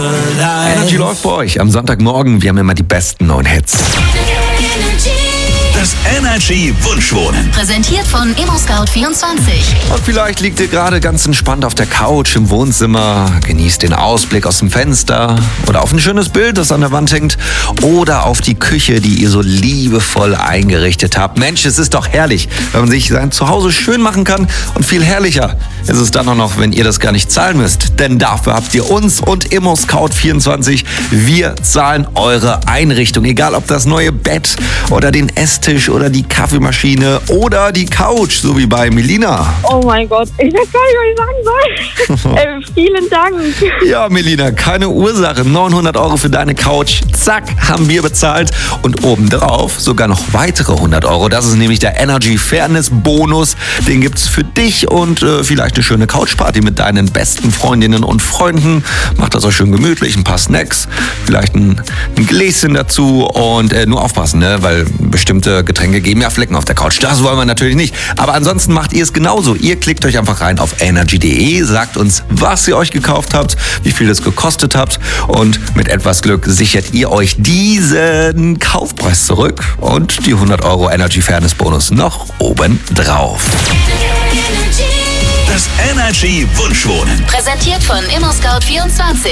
Energy läuft bei euch am Sonntagmorgen. Wir haben immer die besten neuen Hits. Das Energy Wunschwohnen. Präsentiert von ImmoScout24. Und vielleicht liegt ihr gerade ganz entspannt auf der Couch im Wohnzimmer, genießt den Ausblick aus dem Fenster oder auf ein schönes Bild, das an der Wand hängt oder auf die Küche, die ihr so liebevoll eingerichtet habt. Mensch, es ist doch herrlich, wenn man sich sein Zuhause schön machen kann, und viel herrlicher ist es dann auch noch, wenn ihr das gar nicht zahlen müsst. Denn dafür habt ihr uns und ImmoScout24. Wir zahlen eure Einrichtung, egal ob das neue Bett oder den Esstisch oder die Kaffeemaschine oder die Couch, so wie bei Melina. Oh mein Gott, ich weiß gar nicht, was ich sagen soll. Vielen Dank. Ja, Melina, keine Ursache. 900 € für deine Couch. Zack, haben wir bezahlt. Und obendrauf sogar noch weitere 100 €. Das ist nämlich der Energy Fairness Bonus. Den gibt's für dich und vielleicht eine schöne Couchparty mit deinen besten Freundinnen und Freunden. Macht das euch schön gemütlich, ein paar Snacks, vielleicht ein Gläschen dazu und nur aufpassen, ne? Weil bestimmte Getränke geben ja Flecken auf der Couch. Das wollen wir natürlich nicht. Aber ansonsten macht ihr es genauso. Ihr klickt euch einfach rein auf energy.de, sagt uns, was ihr euch gekauft habt, wie viel es gekostet habt und mit etwas Glück sichert ihr euch diesen Kaufpreis zurück und die 100 € Energy Fairness Bonus noch oben drauf. Das Energy Wunschwohnen. Präsentiert von ImmoScout24.